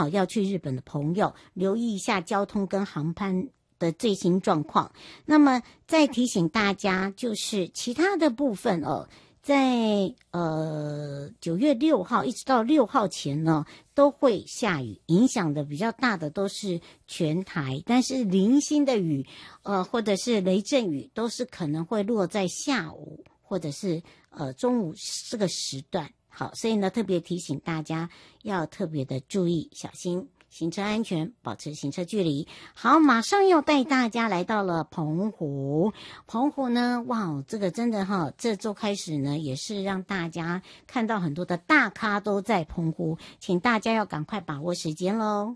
好要去日本的朋友留意一下交通跟航班的最新状况。那么再提醒大家，就是其他的部分哦，在9月6号一直到6号前呢，都会下雨，影响的比较大的都是全台，但是零星的雨或者是雷阵雨都是可能会落在下午或者是中午这个时段。好，所以呢特别提醒大家要特别的注意小心行车安全，保持行车距离。好，马上要带大家来到了澎湖。澎湖呢，哇，这个真的哈，这周开始呢，也是让大家看到很多的大咖都在澎湖，请大家要赶快把握时间咯。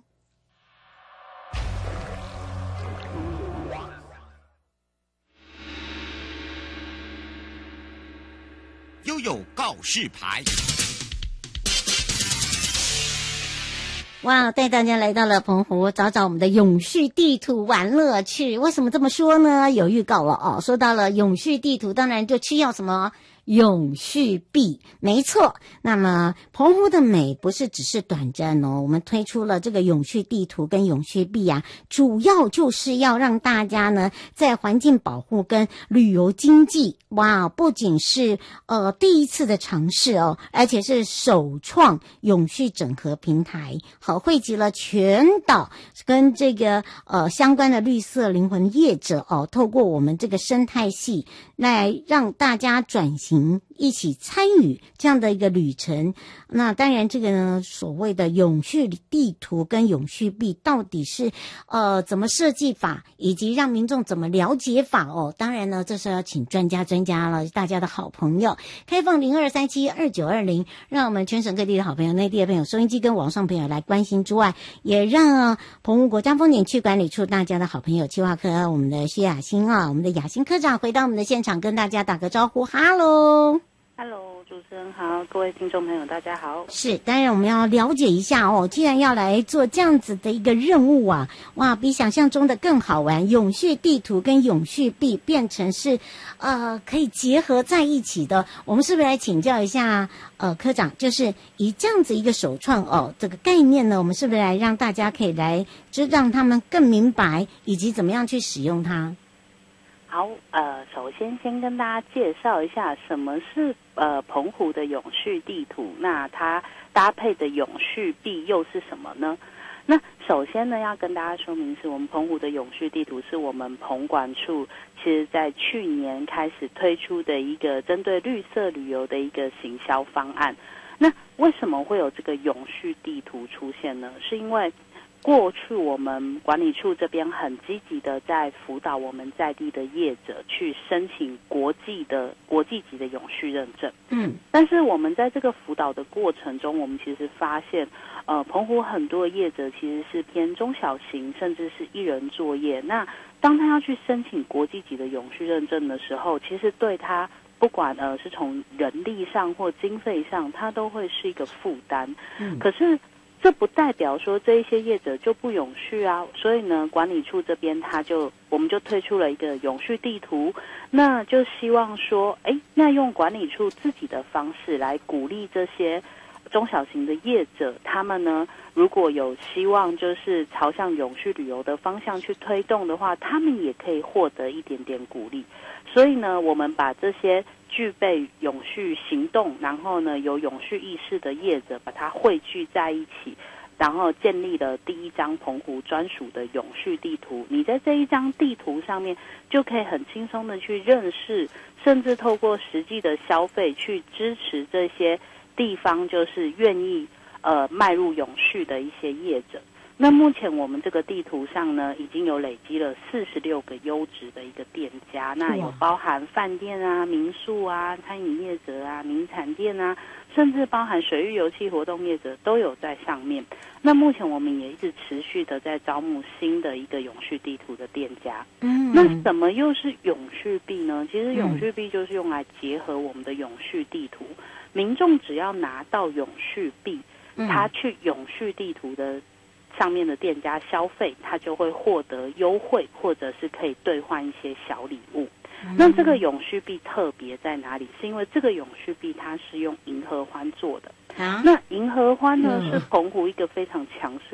悠悠告示牌。 哇，带大家来到了澎湖，找找我们的永续地图玩乐去。为什么这么说呢？有预告了哦。说到了永续地图，当然就需要什么永续币，没错。那么澎湖的美不是只是短暂哦，我们推出了这个永续地图跟永续币啊，主要就是要让大家呢在环境保护跟旅游经济，哇，不仅是第一次的尝试哦，而且是首创永续整合平台，好，汇集了全岛跟这个相关的绿色灵魂业者哦，透过我们这个生态系来让大家转型，一起参与这样的一个旅程。那当然这个呢，所谓的永续地图跟永续币到底是怎么设计法，以及让民众怎么了解法哦，当然呢这是要请专家了，大家的好朋友。开放02372920，让我们全省各地的好朋友、内地的朋友、收音机跟网上朋友来关心之外，也让澎湖国家风景区管理处大家的好朋友企划科我们的薛雅欣啊，我们的雅欣科长回到我们的现场，跟大家打个招呼。哈喽 ，Hello， 主持人好，各位听众朋友大家好。 是，当然我们要了解一下哦，既然要来做这样子的一个任务啊，哇，比想象中的更好玩。永续地图跟永续币变成是可以结合在一起的。我们是不是来请教一下科长，就是以这样子一个首创哦这个概念呢，我们是不是来让大家可以来就让他们更明白以及怎么样去使用它？ 好，首先跟大家介绍一下什么是澎湖的永续地图，那它搭配的永续币又是什么呢？那首先呢，要跟大家说明是我们澎湖的永续地图是我们澎管处其实在去年开始推出的一个针对绿色旅游的一个行销方案。那为什么会有这个永续地图出现呢？是因为过去我们管理处这边很积极的在辅导我们在地的业者去申请国际级的永续认证。但是我们在这个辅导的过程中，我们其实发现澎湖很多的业者其实是偏中小型甚至是一人作业，那当他要去申请国际级的永续认证的时候，其实对他不管是从人力上或经费上，它都会是一个负担。可是这不代表说这一些业者就不永续啊，所以呢，管理处这边我们就推出了一个永续地图，那就希望说，那用管理处自己的方式来鼓励这些中小型的业者，他们呢，如果有希望就是朝向永续旅游的方向去推动的话，他们也可以获得一点点鼓励。所以呢，我们把这些具备永续行动，然后呢有永续意识的业者，把它汇聚在一起，然后建立了第一张澎湖专属的永续地图。你在这一张地图上面就可以很轻松的去认识，甚至透过实际的消费去支持这些地方就是愿意迈入永续的一些业者。那目前我们这个地图上呢，已经有累积了46个优质的一个店家，那有包含饭店啊、民宿啊、餐饮业者啊、名产店啊，甚至包含水域游憩活动业者都有在上面。那目前我们也一直持续的在招募新的一个永续地图的店家。那什么又是永续币呢？其实永续币就是用来结合我们的永续地图，民众只要拿到永续币，他去永续地图的上面的店家消费，他就会获得优惠，或者是可以兑换一些小礼物。那这个永续币特别在哪里？是因为这个永续币它是用银合欢做的。那银合欢呢是澎湖一个非常强势